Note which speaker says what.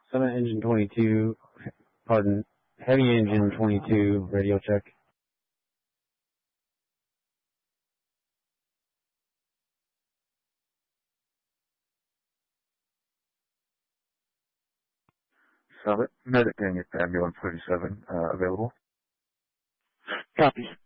Speaker 1: Summit engine 22, pardon, heavy engine 22, radio check.
Speaker 2: Summit, medic ambulance 37, available.
Speaker 3: Copy.